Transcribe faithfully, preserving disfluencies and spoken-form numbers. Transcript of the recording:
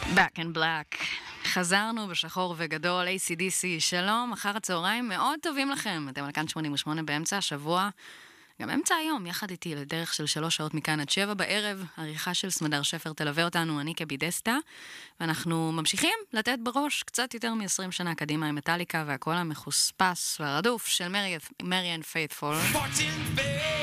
Back in Black. חזרנו בשחור וגדול, איי סי די סי, שלום, אחר הצהריים מאוד טובים לכם. אתם על כאן שמונים ושמונה באמצע השבוע, גם אמצע היום, יחד איתי לדרך של שלוש שעות מכאן עד שבע בערב, עריכה של סמדר שפר תלווה אותנו, אני כבידסטה, ואנחנו ממשיכים לתת בראש קצת יותר מ-עשרים שנה קדימה עם מטאליקה והקול המחוספס והרדוף של מריאן פייתפול.